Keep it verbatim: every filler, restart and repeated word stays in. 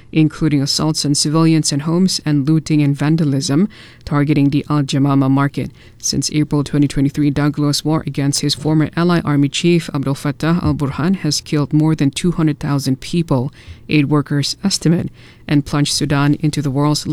including assaults on civilians and homes and looting and vandalism, targeting the Al Jamama market. Since April twenty twenty-three, Daglo's war against his former ally army chief Abdel Fattah al-Burhan has killed more than two hundred thousand people, aid workers estimate, and plunged Sudan into the world's